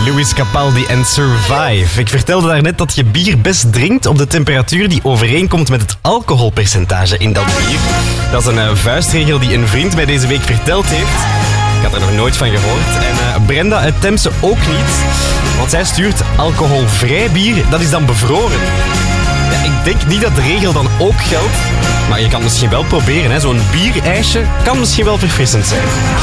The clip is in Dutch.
Louis Capaldi en Survive. Ik vertelde daarnet dat je bier best drinkt op de temperatuur die overeenkomt met het alcoholpercentage in dat bier. Dat is een vuistregel die een vriend mij deze week verteld heeft. Ik had er nog nooit van gehoord. En Brenda uit Temse ook niet. Want zij stuurt alcoholvrij bier, dat is dan bevroren. Ja, ik denk niet dat de regel dan ook geldt. Maar je kan misschien wel proberen, hè. Zo'n bierijsje kan misschien wel verfrissend zijn.